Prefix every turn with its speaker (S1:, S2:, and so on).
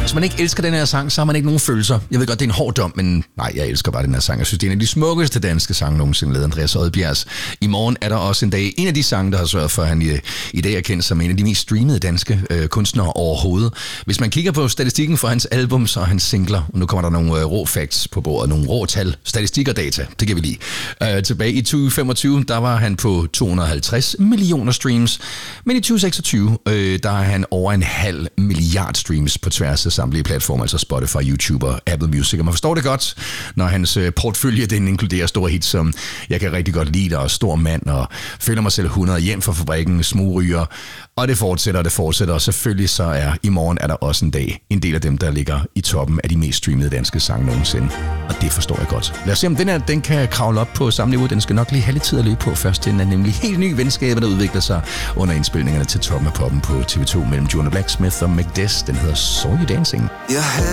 S1: Hvis man ikke elsker den her sang, så har man ikke nogen følelser. Jeg ved godt, det er en hård dom, men nej, jeg elsker bare den her sang. Jeg synes, det er en af de smukkeste danske sange nogensinde lavet, Andreas Odbjergs. I morgen er der også en dag. En af de sange, der har sørget for, at han i dag er kendt som en af de mest streamede danske kunstnere overhovedet. Hvis man kigger på statistikken for hans albums og hans singler, og nu kommer der nogle rå facts på bordet, nogle rå tal, statistik og data, det kan vi lide. Tilbage i 2025, der var han på 250 millioner streams, men i 2026, der er han over 0,5 milliard streams på tværs af samtlige platformer, altså Spotify, YouTube og Apple Music. Og man forstår det godt, når hans portfølje, den inkluderer store hits som Jeg kan rigtig godt lide dig, og Stor mand, og Føler mig selv 100, Hjem fra fabrikken, Smugryger, og det fortsætter, og selvfølgelig så er i morgen er der også en dag en del af dem, der ligger i toppen af de mest streamede danske sange nogensinde, og det forstår jeg godt. Lad os se, om den kan kravle op på samme niveau. Den skal nok lige have lidt tid at løbe på først. Den er nemlig helt ny venskaber, der udvikler sig under indspilningerne til Toppen af Poppen på TV2 mellem Joanna Blacksmith og Mac Dess. Den hedder Saw You Dancing.